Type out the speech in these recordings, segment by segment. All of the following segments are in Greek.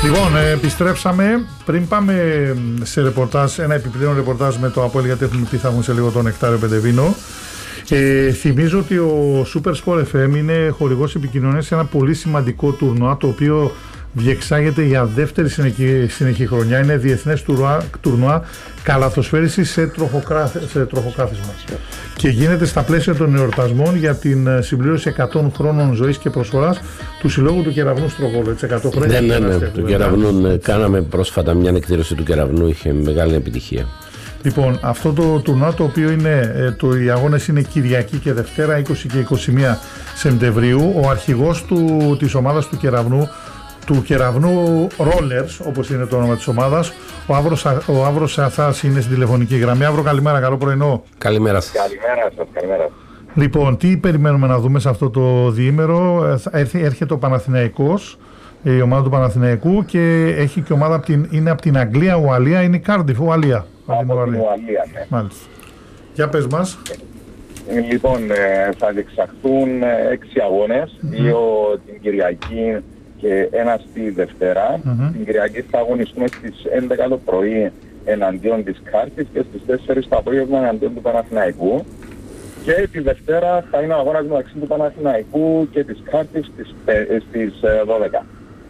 Λοιπόν, επιστρέψαμε. Πριν πάμε σε ρεπορτάζ, ένα επιπλέον ρεπορτάζ με το ΑΠΟΕΛ, γιατί έχουμε πει θα έχουμε σε λίγο το Νεκτάριο Πεντεβίνο. Θυμίζω ότι ο Super Sport FM είναι χορηγός επικοινωνίας σε ένα πολύ σημαντικό τουρνουά, το οποίο διεξάγεται για δεύτερη συνεχή χρονιά. Είναι διεθνές τουρνουά καλαθοσφαίρισης σε τροχοκάθισμα. Και γίνεται στα πλαίσια των εορτασμών για την συμπλήρωση 100 χρόνων ζωής και προσφοράς του Συλλόγου του Κεραυνού Στροβόλου. 100 χρόνια. Ναι, του Κεραυνού. Κάναμε πρόσφατα μια εκδήλωση του Κεραυνού, είχε μεγάλη επιτυχία. Λοιπόν, αυτό το τουρνουά, το οποίο είναι, οι αγώνες είναι Κυριακή και Δευτέρα, 20 και 21 Σεπτεμβρίου. Ο αρχηγός της ομάδας του Κεραυνού Rollers, όπως είναι το όνομα της ομάδας, ο Αύρος Αθάς, είναι στην τηλεφωνική γραμμή. Αύρο, καλημέρα, καλό πρωινό. Καλημέρα σας. Καλημέρα. Λοιπόν, τι περιμένουμε να δούμε σε αυτό το διήμερο? Έρχεται ο Παναθηναϊκός, η ομάδα του Παναθηναϊκού, και έχει και ομάδα είναι από την Αγγλία, Ουαλία, είναι η Κάρντιφ, Ουαλία. Από την Ουαλία, ναι. Μάλιστα. Για πες μας. Λοιπόν, θα διεξαχθούν 6 αγώνες, 2 την Κυριακή και 1 στη Δευτέρα. Την Κυριακή θα αγωνιστούμε στις 11 το πρωί εναντίον της Κάρντιφ και στις 4 το απόγευμα εναντίον του Παναθηναϊκού. Και τη Δευτέρα θα είναι ο αγώνας μεταξύ του Παναθηναϊκού και της Κάρντιφ στις 12.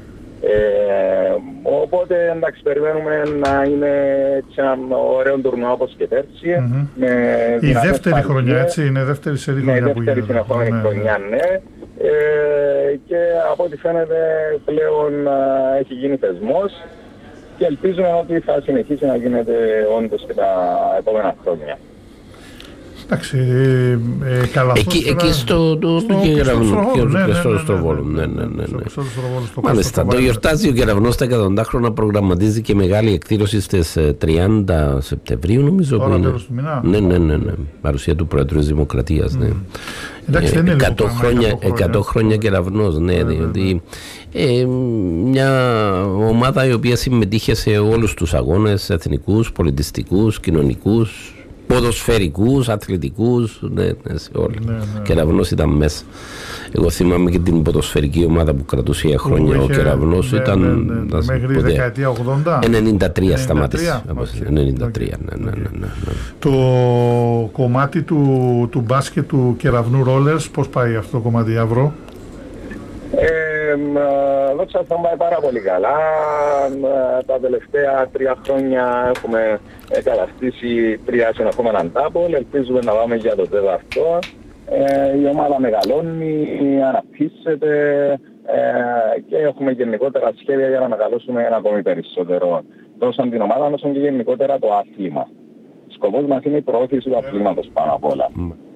Οπότε εντάξει, περιμένουμε να είναι ένα ωραίο τουρνουά όπως και πέρσι. Η δεύτερη χρονιά, έτσι, είναι δεύτερη σερί χρονιά που γίνεται. Η δεύτερη χρονιά, ναι. Και από ό,τι φαίνεται πλέον έχει γίνει θεσμός και ελπίζουμε ότι θα συνεχίσει να γίνεται όντως και τα επόμενα χρόνια. Εντάξει, καλά. Εκεί στο Στροβόλο. Μάλιστα, το γιορτάζει ο Κεραυνός στα 100 χρόνια, προγραμματίζει και μεγάλη εκδήλωση στις 30 Σεπτεμβρίου, νομίζω. Τώρα τέλος του μηνά. Ναι. Παρουσία του Πρόεδρου της Δημοκρατίας. Εντάξει, δεν είναι 100 χρόνια Κεραυνός, ναι, διότι μια ομάδα η οποία συμμετείχε σε όλους τους αγώνες, εθνικούς, πολιτιστικούς, κοινωνικούς, ποδοσφαιρικούς, αθλητικούς, σε όλοι. Κεραυνός ήταν μέσα. Εγώ θυμάμαι και την ποδοσφαιρική ομάδα που κρατούσε χρόνια ο Κεραυνός. Ήταν μέχρι η δεκαετία 80. 93 σταμάτησε. 93, ναι. Το κομμάτι του μπάσκετ του Κεραυνού Rollers, πώς πάει αυτό το κομμάτι, Αύρο? Δόξα θα πάει πάρα πολύ καλά. Τα τελευταία 3 χρόνια έχουμε καταστήσει 3 συνεχόμενα double. Ελπίζουμε να πάμε για το τέταρτο. Η ομάδα μεγαλώνει, αναπτύσσεται και έχουμε γενικότερα σχέδια για να μεγαλώσουμε ακόμη περισσότερο. Τόσο την ομάδα όσο και γενικότερα το άθλημα. Σκοπός μας είναι η προώθηση του αθλήματος πάνω απ' όλα.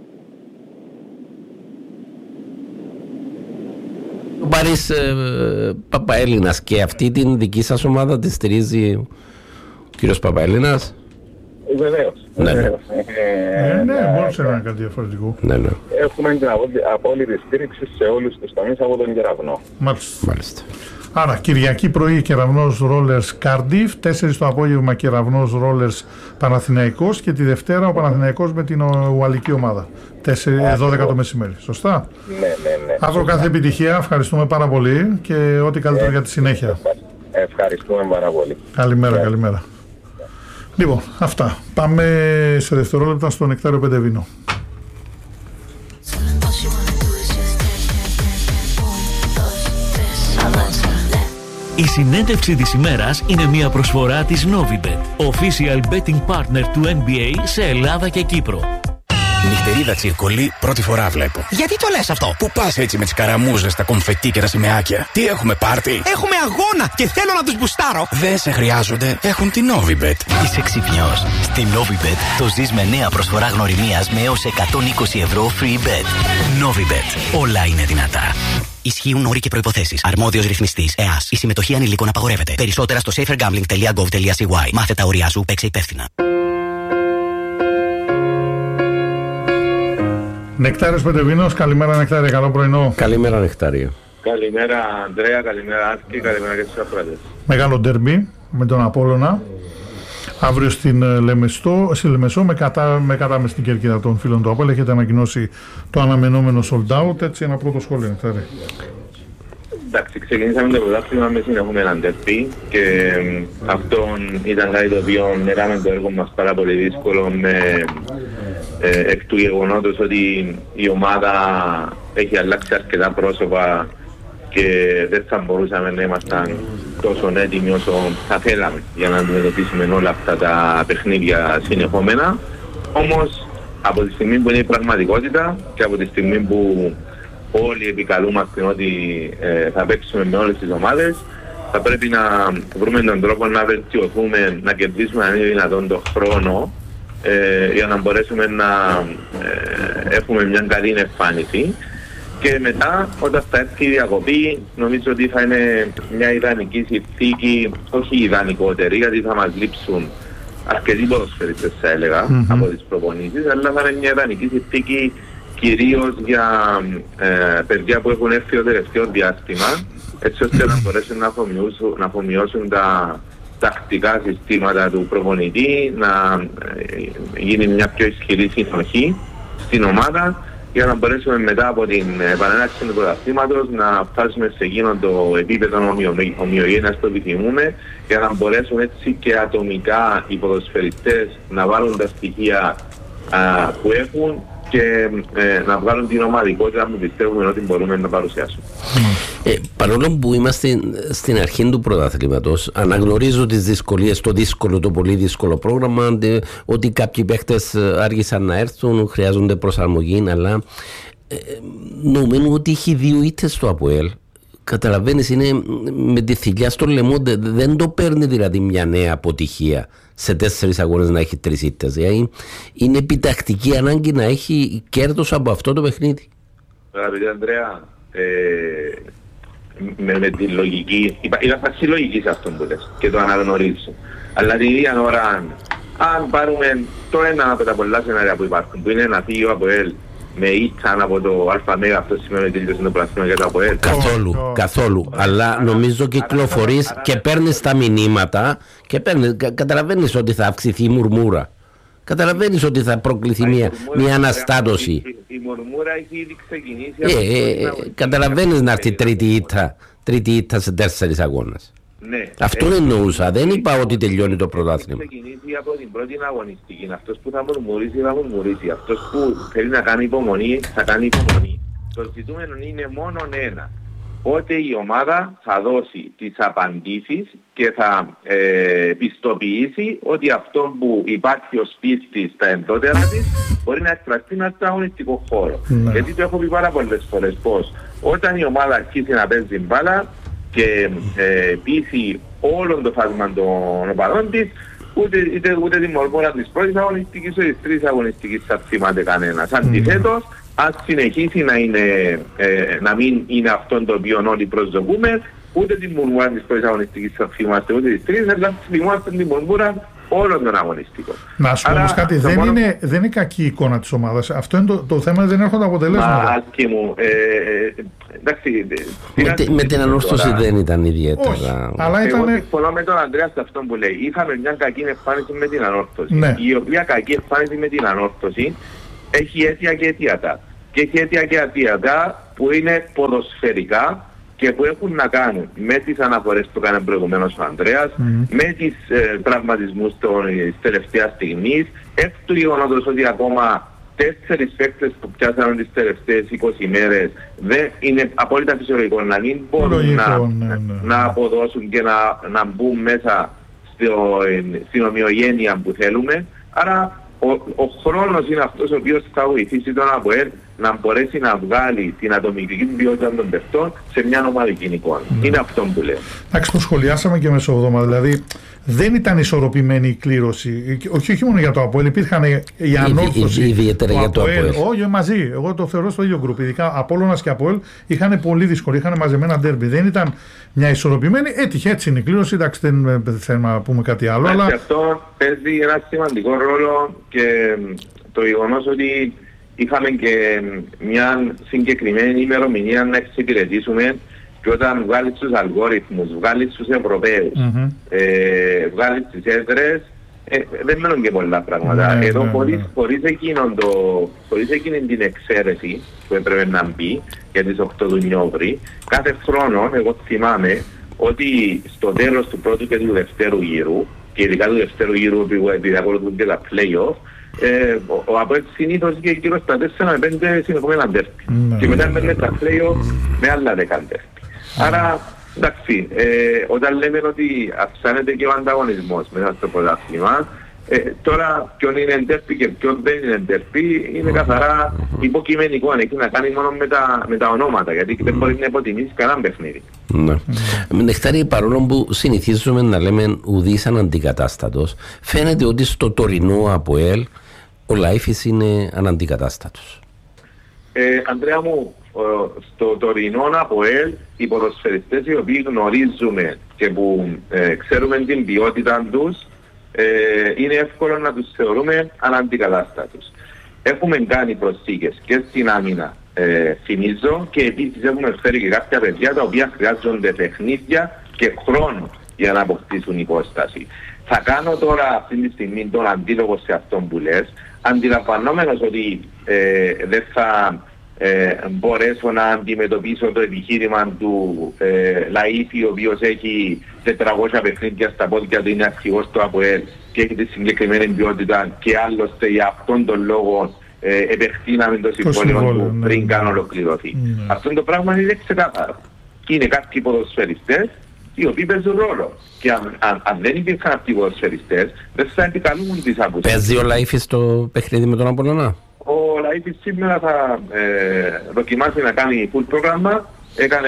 Ο Μπάρης Παπαέλληνας, και αυτή την δική σας ομάδα τη στηρίζει ο κύριος Παπαέλληνας? Βεβαίως. Ναι, μπορούσε να είναι κάτι διαφορετικό. Ναι. Έχουμε την απόλυτη στήριξη σε όλους τους τομείς από τον Κεραυνό. Μάλιστα. Άρα, Κυριακή πρωί Κεραυνός Rollers Κάρντιφ, 4 το απόγευμα Κεραυνός Rollers Παναθηναϊκός και τη Δευτέρα ο Παναθηναϊκός με την ουαλική ομάδα. 12 το μεσημέρι. Σωστά? Ναι. Αύριο κάθε επιτυχία, ευχαριστούμε πάρα πολύ και ό,τι καλύτερο για τη συνέχεια. Ευχαριστούμε πάρα πολύ. Καλημέρα. Λοιπόν, αυτά. Πάμε σε δευτερόλεπτα στο Νεκτάριο Πεντεβίνο. Η συνέντευξη της ημέρας είναι μια προσφορά της Novibet, official betting partner του NBA σε Ελλάδα και Κύπρο. Νυχτερίδα τσιρκολί, πρώτη φορά βλέπω. Γιατί το λες αυτό? Πού πας έτσι με τις καραμούζες, τα κομφετί και τα σημαίακια? Τι έχουμε πάρτι? Έχουμε αγώνα και θέλω να τους μπουστάρω. Δεν σε χρειάζονται, έχουν την Novibet. Είσαι ξυπνιός. Στη Novibet το ζεις με νέα προσφορά γνωριμίας με έως 120 ευρώ free bet. Novibet. Όλα είναι δυνατά. Ισχύουν όροι και προϋποθέσεις. Αρμόδιος ρυθμιστής ΕΑΣ. Η συμμετοχή ανηλίκων απαγορεύεται. Περισσότερα στο safergambling.gov.cy. Μάθε τα όρια σου, παίξε υπεύθυνα. Νεκτάριος Πεντεβίνος, καλημέρα Νεκτάρια, καλό πρωινό. Καλημέρα Νεκτάρια. Καλημέρα Ανδρέα, καλημέρα Άσκη, καλημέρα και στους αφράτες. Μεγάλο ντέρμπι με τον Απόλλωνα. Αύριο στην Λεμεσό με κατάμε στην κερκίδα των φίλων του Απόλλωνα. Έχετε ανακοινώσει το αναμενόμενο sold out. Έτσι, ένα πρώτο σχόλιο, Νεκτάρια. Εντάξει, ξεκινήσαμε το πρωτάθλημα με συνεχόμενα ντέρμπι και αυτό ήταν κάτι το οποίο έκαμε το έργο μας πάρα πολύ δύσκολο εκ του γεγονότος ότι η ομάδα έχει αλλάξει αρκετά πρόσωπα και δεν θα μπορούσαμε να ήμασταν τόσο έτοιμοι όσο θα θέλαμε για να αντιμετωπίσουμε όλα αυτά τα παιχνίδια συνεχόμενα. Όμως από τη στιγμή που είναι η πραγματικότητα και από τη στιγμή που όλοι επικαλούμαστε ότι θα παίξουμε με όλες τις ομάδες, θα πρέπει να βρούμε τον τρόπο να βελτιωθούμε, να κερδίσουμε αν είναι δυνατόν τον χρόνο για να μπορέσουμε να έχουμε μια καλή εμφάνιση. Και μετά, όταν θα έρθει η διακοπή, νομίζω ότι θα είναι μια ιδανική συνθήκη, όχι ιδανικότερη, γιατί θα μας λείψουν αρκετοί ποδοσφαιριστές, θα έλεγα, από τις προπονήσεις, αλλά θα είναι μια ιδανική συνθήκη κυρίως για παιδιά που έχουν έρθει το τελευταίο διάστημα, έτσι ώστε να μπορέσουν να αφομοιώσουν τα τακτικά συστήματα του προπονητή, να γίνει μια πιο ισχυρή συνοχή στην ομάδα, για να μπορέσουμε μετά από την επανέναρξη του πρωταθλήματος να φτάσουμε σε εκείνο το επίπεδο ομοιογένειας που επιθυμούμε, για να μπορέσουν έτσι και ατομικά οι ποδοσφαιριστές να βάλουν τα στοιχεία που έχουν και να βγάλουν την ομαδικότητα που πιστεύουμε ότι μπορούμε να παρουσιάσουμε. Παρόλο που είμαστε στην αρχή του πρωταθλήματος, αναγνωρίζω τις δυσκολίες, το πολύ δύσκολο πρόγραμμα, ότι κάποιοι παίχτες άργησαν να έρθουν, χρειάζονται προσαρμογή, αλλά νομίζω ότι έχει 2 ήττες στο ΑΠΟΕΛ. Καταλαβαίνεις, είναι με τη θηλιά στο λαιμό, δεν το παίρνει δηλαδή μια νέα αποτυχία σε 4 αγώνες να έχει 3 ήττες. Δηλαδή είναι επιτακτική ανάγκη να έχει κέρδος από αυτό το παιχνίδι. Αγαπητέ Ανδρέα, με τη λογική, είναι φάση λογική σε αυτό που λες και το αναγνωρίζω. Αλλά την ίδια ώρα, αν πάρουμε το ένα από τα πολλά σενάρια που υπάρχουν, που είναι να φύγει ο ΑΠΟΕΛ με ήτταν από το ΑΜΕΓΑ, αυτό σημαίνει ότι είναι το πράσινο για το ΑΠΟΕΛ. Καθόλου. Αλλά νομίζω κυκλοφορείς και παίρνεις τα μηνύματα και καταλαβαίνεις ότι θα αυξηθεί η μουρμούρα. Καταλαβαίνεις ότι θα προκληθεί μια αναστάτωση. Η μουρμούρα έχει ήδη ξεκινήσει. Καταλαβαίνεις να έρθει τρίτη ήττα σε 4 αγώνες. Ναι, αυτό εννοούσα, δεν είπα ότι τελειώνει το πρωτάθλημα. Θα ξεκινήσει από την πρώτη αγωνιστική. Αυτός που θα μουρμουρίσει, θα μουρμουρίσει. Αυτός που θέλει να κάνει υπομονή, θα κάνει υπομονή. Το ζητούμενο είναι μόνο ένα. Πότε η ομάδα θα δώσει τις απαντήσεις και θα πιστοποιήσει ότι αυτό που υπάρχει ως πίστη στα εντότερα της μπορεί να εκφραστεί μέσα στον αγωνιστικό χώρο. Γιατί το έχω πει πάρα πολλές φορές πως όταν η ομάδα αρχίσει να παίζει μπάλα και πείσει όλον το φάσμα των οπαδών της, ούτε τη μορμόρα της πρώτης αγωνιστικής ούτε της τρίτης αγωνιστικής θα θυμάται κανένας. Αντιθέτως, αν συνεχίσει να μην είναι αυτό το οποίο όλοι προσδοκούμε, ούτε τη μορμόρα της πρώτης αγωνιστικής θα θυμάστε, ούτε της τρίτης, αλλά θυμάστε την μορμόρα όλων των αγωνιστικών. Να σου πω όμως κάτι, δεν είναι κακή εικόνα της ομάδας. Αυτό είναι το θέμα, δεν έρχονται αποτελέσματα. Άλκη μου, εντάξει... Με την ανόρθωση δεν ήταν ιδιαίτερα. Όχι, αλλά ήταν... Εγώ συμφωνώ με τον Ανδρέα σε αυτό που λέει. Είχαμε μια κακή εμφάνιση με την ανόρθωση. Ναι. Η οποία κακή εμφάνιση με την ανόρθωση έχει αίτια και αιτιατά. Και έχει αίτια και αιτιατά που είναι ποδοσφαιρικά και που έχουν να κάνουν με τις αναφορές που έκανε προηγουμένως ο Ανδρέας, με τις τραυματισμούς της τελευταίας στιγμής, εκ του γεγονότος ότι ακόμα 4 παίκτες που πιάσανε τις τελευταίες 20 μέρες δεν είναι απόλυτα φυσιολογικό να μην μπορούν να αποδώσουν και να μπουν μέσα στην ομοιογένεια που θέλουμε. Άρα ο χρόνος είναι αυτός ο οποίος θα βοηθήσει τον ΑΠΟΕΛ να μπορέσει να βγάλει την ατομική ποιότητα των παιχτών σε μια ομαδική εικόνα. Είναι αυτό που λέω. Εντάξει, το σχολιάσαμε και μεσοβδόμα. Δηλαδή δεν ήταν ισορροπημένη η κλήρωση. Όχι μόνο για το ΑΠΟΕΛ, υπήρχαν η ανόρθωση. Ιδιαίτερα για το ΑΠΟΕΛ. Όχι, μαζί. Εγώ το θεωρώ στο ίδιο γκρουπ. Ειδικά Απόλλωνας και ΑΠΟΕΛ είχαν πολύ δύσκολο. Είχαν μαζεμένα ντέρμπι. Δεν ήταν μια ισορροπημένη. Έτυχε, έτσι είναι η κλήρωση. Εντάξει, δεν θέλουμε να πούμε κάτι άλλο. Αλλά... αυτό παίζει ένα σημαντικό ρόλο και το γεγονός ότι είχαμε και μια συγκεκριμένη ημερομηνία να εξυπηρετήσουμε και όταν βγάλεις τους αλγόριθμους, βγάλεις τους Ευρωπαίους, βγάλεις τις έδρες, δεν μένουν και πολλά πράγματα. Εδώ χωρίς εκείνη την εξαίρεση που έπρεπε να μπει για τις 8 του Νιόβρη, κάθε χρόνο εγώ θυμάμαι ότι στο τέλος του πρώτου και του δευτέρου γύρου, και ειδικά του δευτέρου γύρου που ακολουθούν και τα play-off, ο ΑΠΟΕΛ συνήθως είχε γύρω στα 4 με 5 συνεχόμενα ντέρπι. Και μετά μπαίνουν τα play-off με άλλα 10 ντέρπι. Άρα, εντάξει, όταν λέμε ότι αυξάνεται και ο ανταγωνισμός μέσα στο πρωτάθλημα, τώρα ποιον είναι ντέρπι και ποιον δεν είναι ντέρπι είναι καθαρά υποκειμενικό. Έχει να κάνει μόνο με τα ονόματα, γιατί δεν μπορεί να υποτιμήσει κανέναν παιχνίδι. Ναι. Νεκτάρη, παρόλο που συνηθίζουμε να λέμε ουδής αναντικατάστατος, φαίνεται ότι στο τωρινό ΑΠΟΕΛ ο Λαΐφης είναι αναντικατάστατος. Ανδρέα μου, στο τωρινό ΑΠΟΕΛ οι ποδοσφαιριστές οι οποίοι γνωρίζουμε και που ξέρουμε την ποιότητα τους, είναι εύκολο να τους θεωρούμε αναντικατάστατους. Έχουμε κάνει προσθήκες και στην άμυνα, θυμίζω, και επίσης έχουμε φέρει και κάποια παιδιά τα οποία χρειάζονται παιχνίδια και χρόνο για να αποκτήσουν υπόσταση. Θα κάνω τώρα αυτή τη στιγμή τον αντίλογο σε αυτόν που λες, αντιλαμβανόμενος ότι δεν θα μπορέσω να αντιμετωπίσω το επιχείρημα του Λαΐφη, ο οποίος έχει 400 παιχνίδια στα πόδια του, είναι αρχηγός του ΑΠΟΕΛ και έχει τη συγκεκριμένη ποιότητα και άλλωστε για αυτόν τον λόγο επεκτείναμε το συμβόλαιο του πριν καν ολοκληρωθεί. Αυτό το πράγμα είναι ξεκάθαρο. Είναι κάποιοι ποδοσφαιριστές οι οποίοι παίζουν ρόλο. Και αν δεν υπήρχαν αυτοί οι ποδοσφαιριστές, δεν θα επικαλούν τις απουσίες. Παίζει ο Λαΐφης στο παιχνίδι με τον Απολλωνά? Ο Λαΐφης σήμερα θα δοκιμάσει να κάνει full πρόγραμμα. Έκανε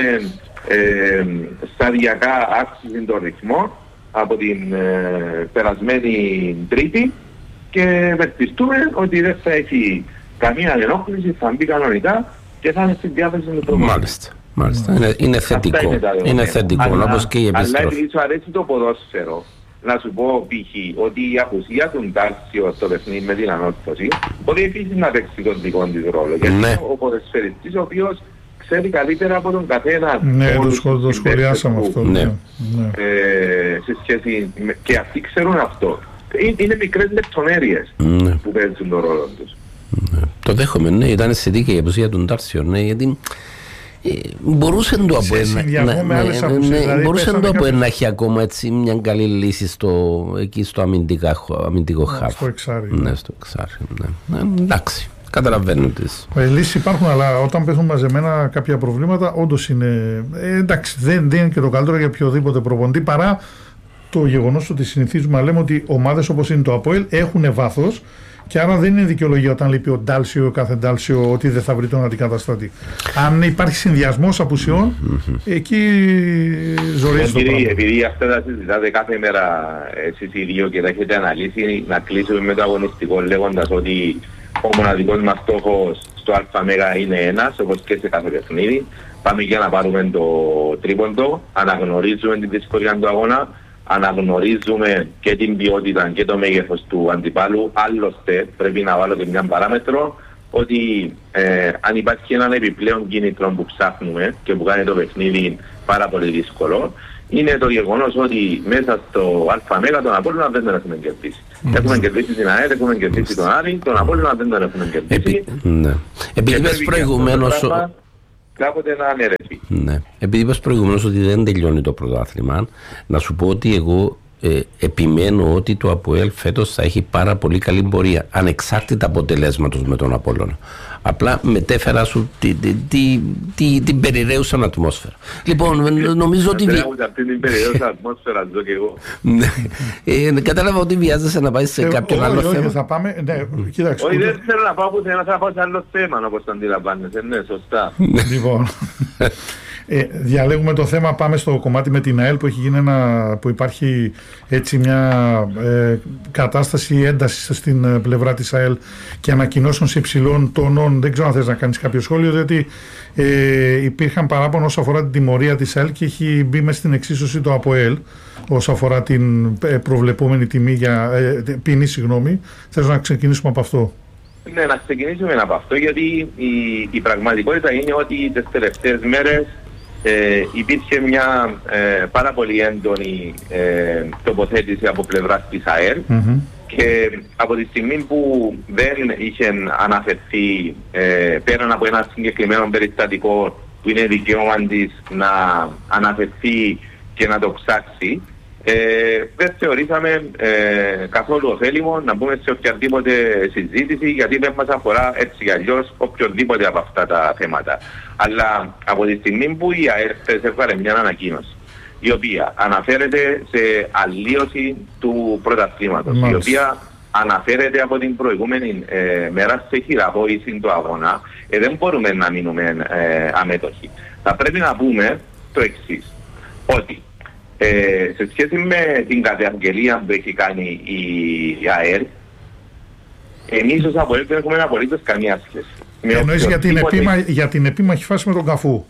σταδιακά αύξηση των ρυθμών από την περασμένη Τρίτη και ευελπιστούμε ότι δεν θα έχει καμία ενόχληση, θα μπει κανονικά και θα είναι στην διάθεση του προγράμματος. Μάλιστα. Είναι θετικό. Είναι θετικό, όπως και η επιστροφή. Αλλά επειδή σου αρέσει το ποδόσφαιρο, να σου πω π.χ. ότι η απουσία του Ντάρσιο στο παιχνίδι με την ανόρθωση μπορεί επίσης να παίξει τον δικό της ρόλο. Γιατί ο ποδοσφαιριστής ο οποίος ξέρει καλύτερα από τον καθένα. Ναι, το σχολιάσαμε αυτό. Σε σχέση με, και αυτοί ξέρουν αυτό. Είναι μικρές λεπτομέρειες που παίζουν τον ρόλο τους. Το δέχομαι, ναι, ήταν αισθητική η απουσία του Ντάρσιο, ναι, γιατί μπορούσε το ΑΠΟΕΛ να έχει ακόμα έτσι μια καλή λύση εκεί στο αμυντικό χάφ. Στο εξάρι. Ναι, στο εξάρι. Εντάξει, καταλαβαίνω τις. Λύσεις υπάρχουν, αλλά όταν πέφτουν μαζεμένα κάποια προβλήματα, όντως είναι. Εντάξει, δεν είναι και το καλύτερο για οποιοδήποτε προπονητή παρά το γεγονός ότι συνηθίζουμε να λέμε ότι ομάδες όπως είναι το ΑΠΟΕΛ έχουν βάθος. Και άρα δεν είναι δικαιολογία όταν λείπει ο Ντάλσιο, κάθε Ντάλσιο, ότι δεν θα βρει τον αντικαταστάτη. Αν υπάρχει συνδυασμός απουσιών, εκεί ζορίζει το πράγμα. Επειδή αυτά τα συζητάτε κάθε μέρα εσείς οι δύο και τα έχετε αναλύσει, να κλείσουμε με το αγωνιστικό λέγοντας ότι ο μοναδικός μας στόχος στο ΑΜΕΓΑ είναι ένας, όπως και σε κάθε παιχνίδι. Πάμε για να πάρουμε το τρίποντο, αναγνωρίζουμε την δυσκολία του αγώνα. Αναγνωρίζουμε και την ποιότητα και το μέγεθος του αντιπάλου. Άλλωστε πρέπει να βάλω και μια παράμετρο ότι αν υπάρχει έναν επιπλέον κίνητρο που ψάχνουμε και που κάνει το παιχνίδι πάρα πολύ δύσκολο, είναι το γεγονός ότι μέσα στο ΑΜΕΓΑ τον Απόλλωνα δεν τον έχουμε κερδίσει. Έχουμε κερδίσει την ΑΕΔ, έχουμε κερδίσει τον Άρη, τον Απόλλωνα δεν τον έχουμε κερδίσει. Επειδή είπες προηγουμένως κάποτε να αναιρεθεί. Ναι. Επειδή είπες προηγουμένως ότι δεν τελειώνει το πρωτάθλημα, να σου πω ότι εγώ επιμένω ότι το ΑΠΟΕΛ φέτος θα έχει πάρα πολύ καλή πορεία, ανεξάρτητα αποτελέσματος με τον Απόλλωνα. Απλά μετέφερα σου την περιραίουσα ατμόσφαιρα. Λοιπόν, νομίζω ότι. Αυτή την περιραίουσα ατμόσφαιρα ζω και εγώ. Κατάλαβα ότι βιάζεσαι να πάει σε κάποιο άλλο θέμα. Όχι, θα πάμε. Κοίταξε. Όχι, δεν θέλω να πάω πουθενά, θα πάω σε άλλο θέμα, όπως το αντιλαμβάνεσαι. Ναι, σωστά. Λοιπόν. Διαλέγουμε το θέμα, πάμε στο κομμάτι με την ΑΕΛ που έχει γίνει που υπάρχει έτσι μια κατάσταση έντασης στην πλευρά της ΑΕΛ και ανακοινώσεων σε υψηλών τόνων. Δεν ξέρω αν θες να κάνεις κάποιο σχόλιο, διότι υπήρχαν παράπονο όσον αφορά την τιμωρία της ΑΕΛ και έχει μπει μέσα στην εξίσωση το ΑΠΟΕΛ όσον αφορά την προβλεπόμενη ποινή. Θες να ξεκινήσουμε από αυτό? Ναι, να ξεκινήσουμε από αυτό, γιατί η πραγματικότητα είναι ότι τις τελευταίες μέρες υπήρχε μια πάρα πολύ έντονη τοποθέτηση από πλευράς της ΑΕΛ και από τη στιγμή που δεν είχε αναφερθεί πέραν από ένα συγκεκριμένο περιστατικό που είναι δικαίωμα της να αναφερθεί και να το ψάξει, δεν θεωρήσαμε καθόλου ωφέλιμο να μπούμε σε οποιαδήποτε συζήτηση, γιατί δεν μας αφορά έτσι κι αλλιώς οποιοδήποτε από αυτά τα θέματα. Αλλά από τη στιγμή που η ΑΕΡ έβγαλε μια ανακοίνωση η οποία αναφέρεται σε αλλίωση του πρωταθλήματος, η οποία αναφέρεται από την προηγούμενη μέρα σε χειραγώγηση του αγώνα, δεν μπορούμε να μείνουμε αμέτωχοι. Θα πρέπει να πούμε το εξής, ότι σε σχέση με την καταγγελία που έχει κάνει η ΑΕΛ, εμείς ως ΑΠΟΕΛ δεν έχουμε απολύτως καμία σχέση. Εννοείς για την επίμαχη φάση με τον Καφού.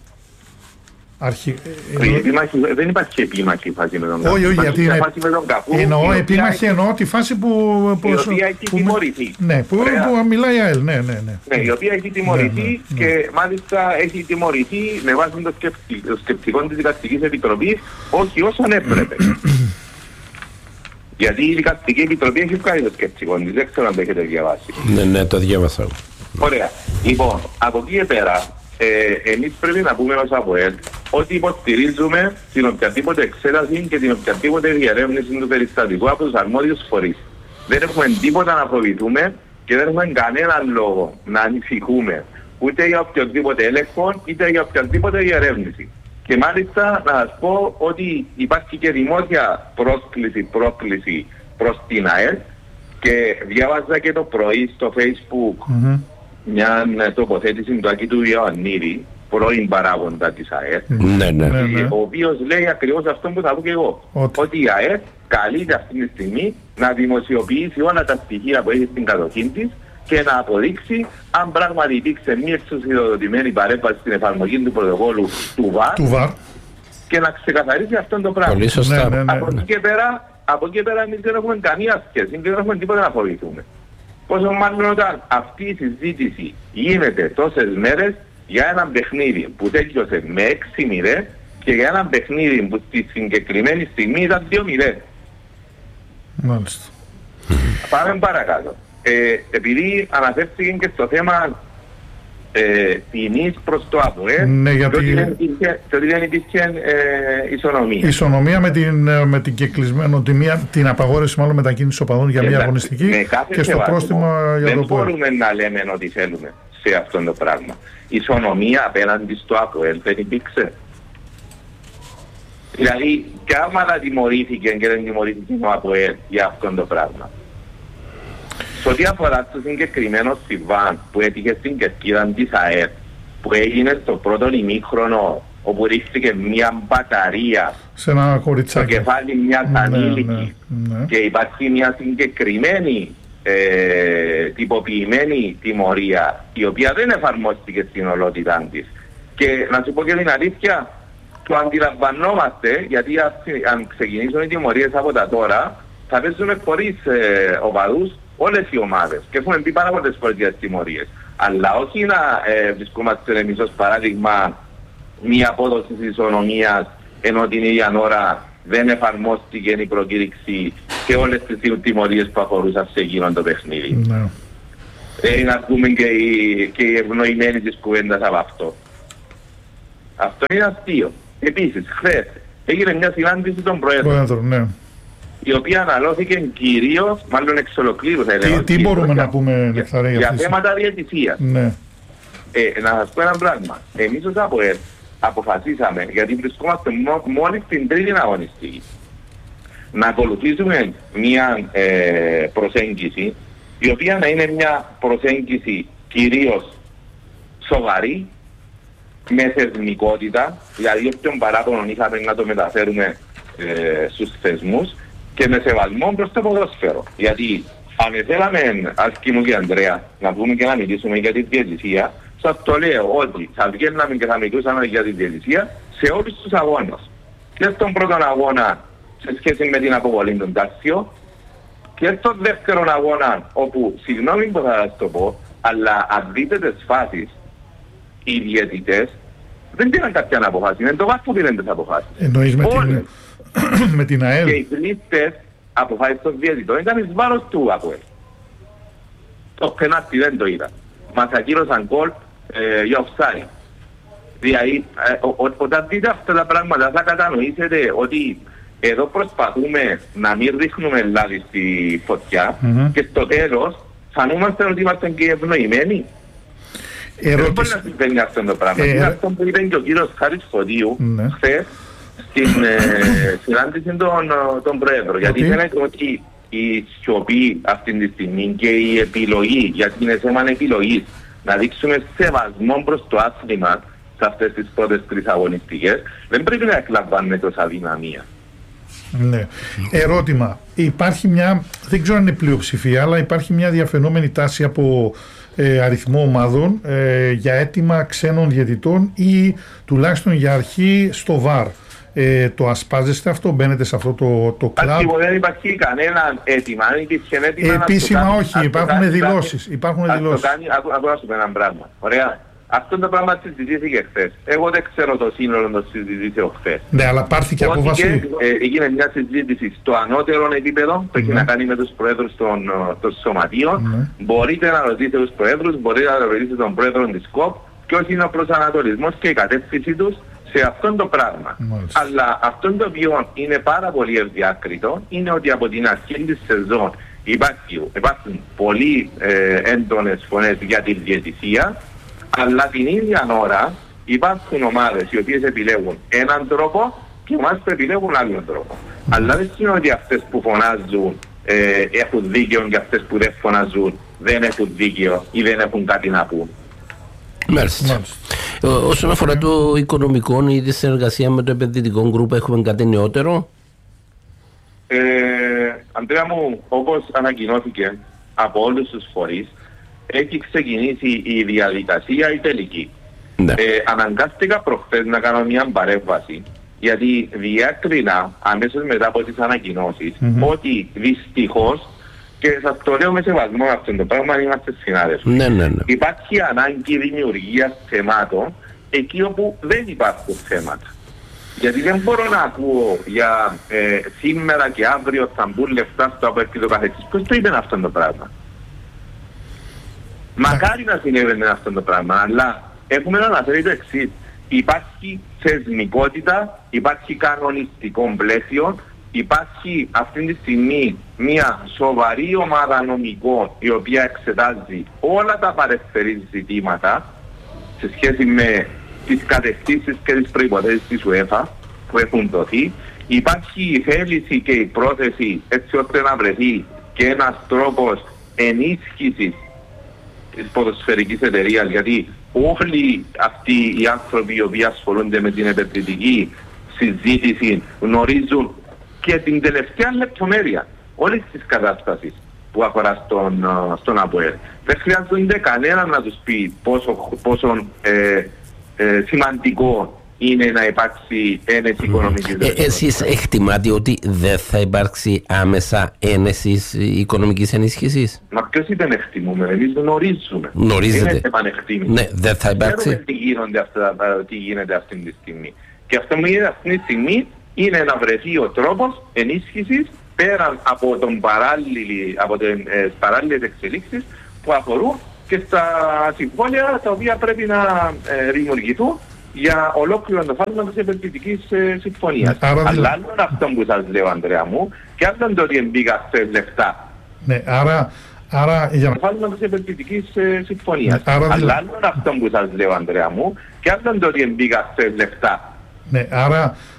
Δεν υπάρχει επίμαχη φάση με τον Καφού. Όχι, γιατί εννοώ επίμαχη, εννοώ τη φάση που η οποία έχει τιμωρηθεί. Ναι, που μιλάει η ΑΕΛ, ναι. Η οποία έχει τιμωρηθεί και μάλιστα έχει τιμωρηθεί με βάση το σκεπτικό της Δικαστικής Επιτροπής, όχι όσον έπρεπε. Γιατί η Δικαστική Επιτροπή έχει βγάλει το σκεπτικό της, δεν ξέρω αν το έχετε διαβάσει. Ναι, το διάβασα. Ωραία. Λοιπόν, από εκεί και πέρα, εμείς πρέπει να πούμε ως ΑΠΟΕΛ ότι υποστηρίζουμε την οποιαδήποτε εξέταση και την οποιαδήποτε διερεύνηση του περιστατικού από τους αρμόδιους φορείς. Δεν έχουμε τίποτα να φοβηθούμε και δεν έχουμε κανέναν λόγο να ανησυχούμε ούτε για οποιοδήποτε έλεγχο είτε για οποιαδήποτε διερεύνηση. Και μάλιστα να σας πω ότι υπάρχει και δημόσια πρόσκληση προς την ΑΕΛ και διάβαζα και το πρωί στο Facebook μια τοποθέτηση του Άκη του Ιωαννίδη, πρώην παράγοντα της ΑΕΛ, ο οποίος λέει ακριβώς αυτό που θα πω και εγώ. Ότι η ΑΕΛ καλείται αυτή τη στιγμή να δημοσιοποιήσει όλα τα στοιχεία που έχει στην κατοχή της και να αποδείξει αν πράγματι υπήρξε μια εξουσιοδοτημένη παρέμβαση στην εφαρμογή του πρωτοκόλλου του ΒΑΡ και να ξεκαθαρίσει αυτό το πράγμα. Πολύ σωστά. Από εκεί και πέρα εμείς δεν έχουμε καμία σχέση, δεν έχουμε τίποτα να φοβηθούμε. Πόσο μάλλον όταν αυτή η συζήτηση γίνεται τόσες μέρες για ένα παιχνίδι που τέλειωσε με 6-0 και για ένα παιχνίδι που στη συγκεκριμένη στιγμή ήταν 2-0. Μάλιστα. Πάμε παρακάτω. Επειδή αναφέρθηκε και στο θέμα ποινής προς το ΑΠΟΕΛ, και ότι δεν υπήρχε ισονομία. Ισονομία με την κεκλεισμένο, την απαγόρευση μάλλον μετακίνηση οπαδών για μια αγωνιστική και στο πρόστιμο για το ΑΠΟΕΛ. Δεν μπορούμε να λέμε ότι θέλουμε σε αυτό το πράγμα. Ισονομία απέναντι στο ΑΠΟΕΛ δεν υπήρξε. Δηλαδή, και άμα να τιμωρήθηκε και δεν τιμωρήθηκε ο ΑΠΟΕΛ για αυτό το πράγμα. Σε ό,τι αφορά στο συγκεκριμένο συμβάν που έτυχε στην κερκίδα της ΑΕΠ, που έγινε στο πρώτο ημίχρονο, όπου ρίχθηκε μια μπαταρία σε ένα κοριτσάκι στο κεφάλι μιας ανήλικης και υπάρχει μια συγκεκριμένη τυποποιημένη τιμωρία, η οποία δεν εφαρμόστηκε στην ολότητά της. Και να σου πω και την αλήθεια, το αντιλαμβανόμαστε, γιατί αν ξεκινήσουν οι τιμωρίες από τα τώρα, θα παίζουν χωρίς οπαδούς όλες οι ομάδες και έχουμε πει πάρα πολλές φορές για τις τιμωρίες. Αλλά όχι να βρισκόμαστε εμείς ως παράδειγμα μία απόδοση της ισονομίας, ενώ την ίδια ώρα δεν εφαρμόστηκε η προκήρυξη και όλες τις τιμωρίες που αφορούσαν σε εκείνο το παιχνίδι. Να πούμε και οι ευνοημένοι της κουβέντας από αυτό. Αυτό είναι αστείο. Επίσης, χθες έγινε μια συνάντηση των Προέδρων, η οποία αναλώθηκε κυρίως, μάλλον εξ ολοκλήρου θα έλεγα. Τι μπορούμε να πούμε, Νεκταρέ, για θέματα διαιτησίας. Να σας πω ένα πράγμα. Εμείς ως ΑΠΟΕΛ αποφασίσαμε, γιατί βρισκόμαστε μόλις στην τρίτη αγωνιστική, να ακολουθήσουμε μια προσέγγιση, η οποία να είναι μια προσέγγιση κυρίως σοβαρή, με θεσμικότητα, δηλαδή όποιον παράπονο είχαμε να το μεταφέρουμε στους θεσμούς, και με σεβασμό προς το ποδόσφαιρο. Γιατί αν θέλαμε, Άλκη μου και Ανδρέα, να βγούμε και να μιλήσουμε για τη διαιτησία, σας το λέω ότι θα βγαίναμε και θα μιλούσαμε για τη διαιτησία σε όλους τους αγώνες. Και στον πρώτον αγώνα σε σχέση με την αποβολή των τάξεων, και στον δεύτερον αγώνα, όπου, συγγνώμη που θα σας το πω, αλλά αν δείτε τις φάσεις, οι διαιτητές δεν πήραν κάποια αποφάση. Είναι το ΒΑΡ που πήραν τις αποφάσεις. Εννοείς με την ΑΕΛ. Και οι πλήστες αποφάσεις των διαιτητών ήταν εις βάρος του ΑΠΟΕΛ. Το πενάλτι δεν το είδα. Μας ακύρωσαν γκολ για offside. Δηλαδή, όταν δείτε αυτά τα πράγματα θα κατανοήσετε ότι εδώ προσπαθούμε να μην ρίχνουμε λάδι στη φωτιά και στο τέλος φανούμαστε ότι είμαστε και ευνοημένοι. Δεν μπορεί να συμβαίνει αυτό το πράγμα. Είναι αυτό που είπε και ο κύριος Χάρης Φωτίου χθες στην συνάντηση των Πρόεδρων. Γιατί φαίνεται ότι η σιωπή αυτή τη στιγμή και η επιλογή, γιατί είναι θέμα επιλογής, να δείξουμε σεβασμό προς το άθλημα σε αυτές τις πρώτες 3 αγωνιστικές, δεν πρέπει να εκλαμβάνεται ως αδυναμία. Ναι. Ερώτημα. Υπάρχει μια, δεν ξέρω αν είναι πλειοψηφία, αλλά υπάρχει μια διαφαινόμενη τάση από αριθμό ομάδων για αίτημα ξένων διαιτητών ή τουλάχιστον για αρχή στο ΒΑΡ. Το ασπάζεστε αυτό, μπαίνετε σε αυτό το κλαμπ? Δεν υπάρχει κανένα αίτημα. Επίσημα όχι, υπάρχουν δηλώσεις. Ακούω να σου πω ένα πράγμα. Ωραία. Αυτό το πράγμα συζητήθηκε χθες. Εγώ δεν ξέρω το σύνολο των συζητήσεων χθες. Ναι, αλλά πάρθηκε απόφαση. Έγινε μια συζήτηση στο ανώτερο επίπεδο που έχει να κάνει με τους προέδρους των σωματείων. Μπορείτε να ρωτήσετε τους προέδρους, μπορείτε να ρωτήσετε τον πρόεδρο της ΚΟΠ ποιος είναι ο προσανατολισμός και η κατεύθυνση τους σε αυτό το πράγμα. Αλλά αυτό το οποίο είναι πάρα πολύ ευδιάκριτο είναι ότι από την αρχή της σεζόν υπάρχουν πολύ έντονες φωνές για τη διαιτησία, αλλά την ίδια ώρα υπάρχουν ομάδες οι οποίες επιλέγουν έναν τρόπο και ομάδες που επιλέγουν άλλον τρόπο. Αλλά δεν σημαίνει ότι αυτές που φωνάζουν έχουν δίκαιο και αυτές που δεν φωνάζουν δεν έχουν δίκαιο ή δεν έχουν κάτι να πούν. Μάλιστα. Όσον αφορά το οικονομικό ή τη συνεργασία με το επενδυτικό γκρουπ, έχουμε κάτι νεότερο? Αντρέα μου, όπως ανακοινώθηκε από όλους τους φορείς, έχει ξεκινήσει η διαδικασία η τελική. Ναι. Αναγκάστηκα προχθές να κάνω μια παρέμβαση, γιατί διάκρινα αμέσως μετά από τις ανακοινώσεις ότι δυστυχώς, και σας το λέω με σεβασμό αυτό το πράγμα, είμαστε συνάδελφοι. Ναι. Υπάρχει ανάγκη δημιουργίας θεμάτων εκεί όπου δεν υπάρχουν θέματα. Γιατί δεν μπορώ να ακούω για σήμερα και αύριο θα μπουν λεφτά στο ΑΠΟΕΛ και το καθεξής. Πώς το είπε αυτό το πράγμα? Μακάρι να συνέβαινε αυτό το πράγμα, αλλά έχουμε να αναφέρει το εξής. Υπάρχει θεσμικότητα, υπάρχει κανονιστικό πλαίσιο, υπάρχει αυτή τη στιγμή μια σοβαρή ομάδα νομικών η οποία εξετάζει όλα τα παρεμφερή ζητήματα σε σχέση με τις κατευθύνσεις και τις προϋποθέσεις της UEFA που έχουν δοθεί. Υπάρχει η θέληση και η πρόθεση έτσι ώστε να βρεθεί και ένας τρόπος ενίσχυσης της ποδοσφαιρικής εταιρείας, γιατί όλοι αυτοί οι άνθρωποι οι οποίοι ασχολούνται με την επενδυτική συζήτηση γνωρίζουν και την τελευταία λεπτομέρεια όλης της κατάστασης που αφορά στον ΑΠΟΕΛ. Δεν χρειάζονται κανέναν να τους πει πόσο σημαντικό είναι να υπάρξει ένεση οικονομικής. Εσείς εκτιμάτε ότι δεν θα υπάρξει άμεσα ένεση οικονομικής ενίσχυσης? Μα ποιος δεν εκτιμούμε, εμείς γνωρίζουμε. Γνωρίζετε. Είναι θέμα εκτίμηση. Ναι, δεν θα υπάρξει. Ξέρουμε τι γίνεται αυτή τη στιγμή. Και αυτό που γίνεται αυτή τη στιγμή είναι να βρεθεί ο τρόπος ενίσχυσης πέραν από τις παράλληλες εξελίξεις που αφορούν και στα συμβόλαια τα οποία πρέπει να δημιουργηθούν για ολόκληρο το φάσμα της επενδυτικής συμφωνίας. Αλλά άλλο αυτό που σας λέω, Ανδρέα μου, και άλλο το ότι μπήκα σε λεφτά. Ναι, άρα για το φάσμα της επενδυτικής συμφωνίας. Αλλά άλλο αυτό που σας λέω, Ανδρέα μου, και άλλο το ότι μπήκα σε λεφτά. Ναι, άρα